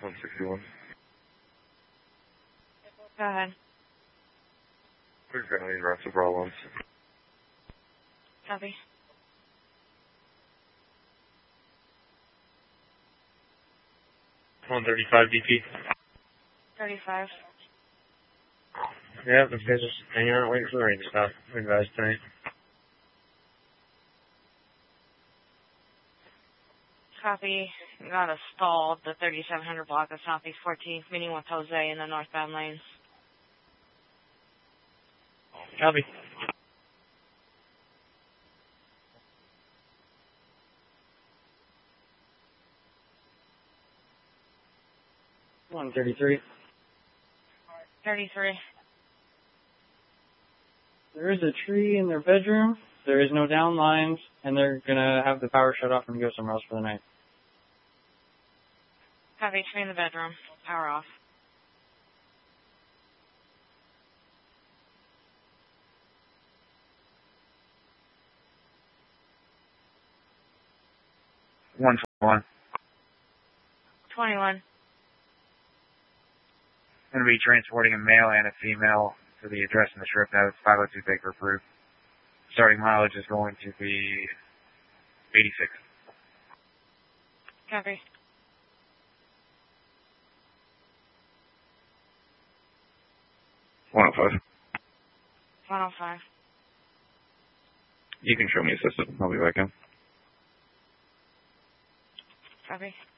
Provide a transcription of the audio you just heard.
161. Go ahead. We're going to need Russell problems. Copy. DP. 35. Yeah, the guys are hanging out waiting for the rain to stop. We advised tonight. Copy. Got a stalled the 3700 block of Southeast 14th, meeting with Jose in the northbound lanes. Copy. One 33. 33. There is a tree in their bedroom. There is no down lines, and they're gonna have the power shut off and go somewhere else for the night. Copy. Tree in the bedroom. Power off. One 21. Going to be transporting a male and a female to the address in the trip notes, 502 Baker approved. Starting mileage is going to be 86. Copy. One 105. 105. You can show me assistant. I'll be back in. Copy.